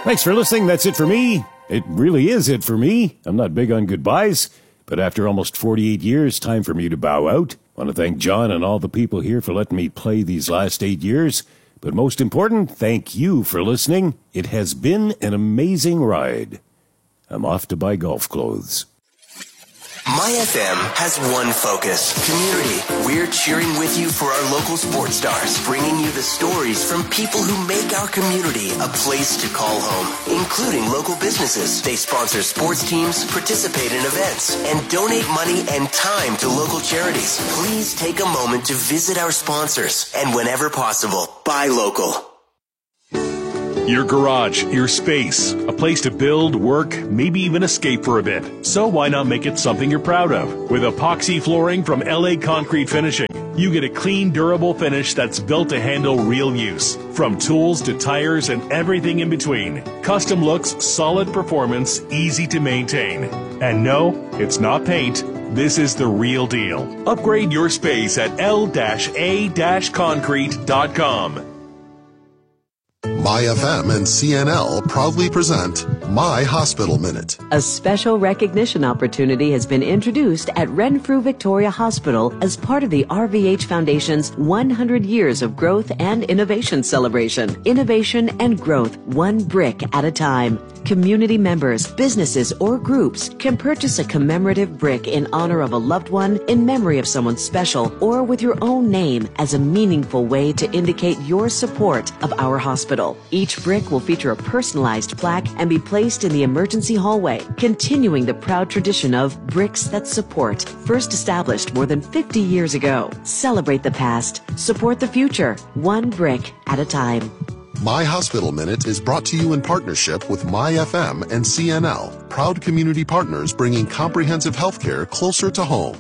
Thanks for listening. That's it for me. It really is it for me. I'm not big on goodbyes, but after almost 48 years, time for me to bow out. I want to thank John and all the people here for letting me play these last 8 years. But most important, thank you for listening. It has been an amazing ride. I'm off to buy golf clothes. My FM has one focus: community. We're cheering with you for our local sports stars, bringing you the stories from people who make our community a place to call home, including local businesses. They sponsor sports teams, participate in events, and donate money and time to local charities. Please take a moment to visit our sponsors, and whenever possible, buy local. Your garage, your space, a place to build, work, maybe even escape for a bit. So why not make it something you're proud of? With epoxy flooring from LA Concrete Finishing, you get a clean, durable finish that's built to handle real use. From tools to tires and everything in between. Custom looks, solid performance, easy to maintain. And no, it's not paint. This is the real deal. Upgrade your space at l-a-concrete.com. My FM and CNL proudly present My Hospital Minute. A special recognition opportunity has been introduced at Renfrew Victoria Hospital as part of the RVH Foundation's 100 Years of Growth and Innovation celebration. Innovation and growth, one brick at a time. Community members, businesses, or groups can purchase a commemorative brick in honor of a loved one, in memory of someone special, or with your own name as a meaningful way to indicate your support of our hospital. Each brick will feature a personalized plaque and be placed in the emergency hallway, continuing the proud tradition of bricks that support, first established more than 50 years ago. Celebrate the past, support the future, one brick at a time. My Hospital Minute is brought to you in partnership with My FM and CNL, proud community partners bringing comprehensive healthcare closer to home.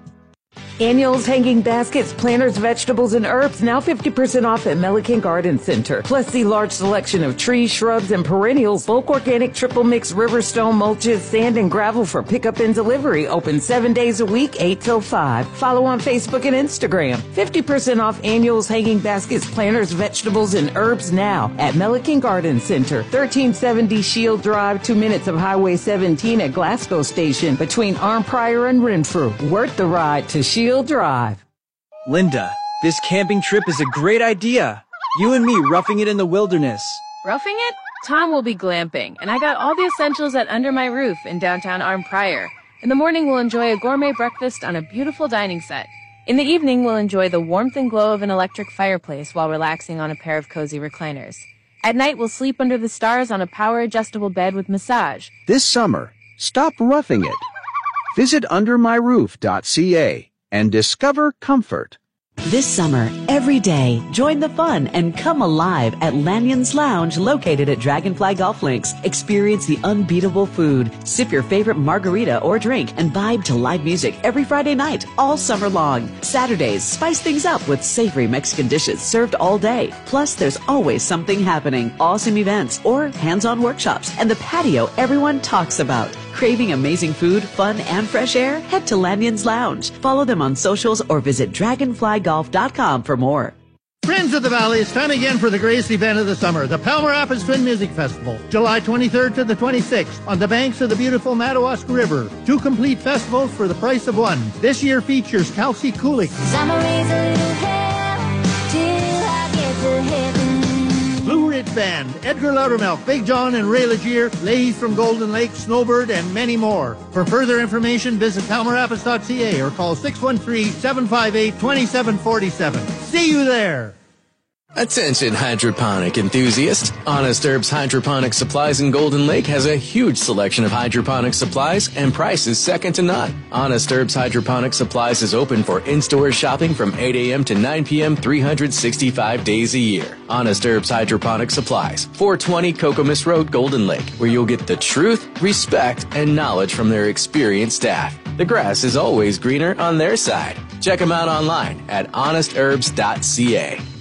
Annuals, hanging baskets, planters, vegetables, and herbs now 50% off at Milliken Garden Center. Plus the large selection of trees, shrubs, and perennials, bulk organic triple mix Riverstone mulches, sand, and gravel for pickup and delivery. Open 7 days a week, 8 till 5. Follow on Facebook and Instagram. 50% off annuals, hanging baskets, planters, vegetables, and herbs now at Milliken Garden Center. 1370 Shield Drive, 2 minutes of Highway 17 at Glasgow Station between Arnprior and Renfrew. Worth the ride to Shield Drive. Linda, this camping trip is a great idea. You and me roughing it in the wilderness. Roughing it? Tom will be glamping, and I got all the essentials at Under My Roof in downtown Arnprior. In the morning, we'll enjoy a gourmet breakfast on a beautiful dining set. In the evening, we'll enjoy the warmth and glow of an electric fireplace while relaxing on a pair of cozy recliners. At night, we'll sleep under the stars on a power-adjustable bed with massage. This summer, stop roughing it. Visit undermyroof.ca and discover comfort. This summer, every day, join the fun and come alive at Lanyon's Lounge located at Dragonfly Golf Links. Experience the unbeatable food, sip your favorite margarita or drink, and vibe to live music every Friday night, all summer long. Saturdays, spice things up with savory Mexican dishes served all day. Plus, there's always something happening, awesome events, or hands-on workshops, and the patio everyone talks about. Craving amazing food, fun, and fresh air? Head to Lanyon's Lounge. Follow them on socials or visit dragonflygolf.com for more. Friends of the Valley, it's time again for the greatest event of the summer, the Palmer Rapids Twin Music Festival, July 23rd to the 26th, on the banks of the beautiful Madawaska River. 2 complete festivals for the price of one. This year features Kelsey Kulik, Blue Ridge Band, Edgar Loudermilk, Big John and Ray Legier, ladies from Golden Lake, Snowbird, and many more. For further information, visit palmerrapids.ca or call 613-758-2747. See you there! Attention hydroponic enthusiasts. Honest Herbs Hydroponic Supplies in Golden Lake has a huge selection of hydroponic supplies and prices second to none. Honest Herbs Hydroponic Supplies is open for in-store shopping from 8 a.m. to 9 p.m. 365 days a year. Honest Herbs Hydroponic Supplies, 420 Kokomis Road, Golden Lake, where you'll get the truth, respect, and knowledge from their experienced staff. The grass is always greener on their side. Check them out online at honestherbs.ca.